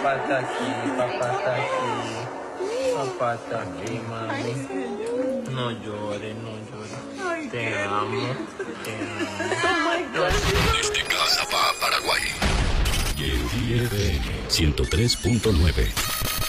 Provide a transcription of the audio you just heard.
Papá está aquí, papá está aquí. Papá está aquí, mami. No llores, no llores. Te amo, te amo. Desde casa para Paraguay. Y el 103.9.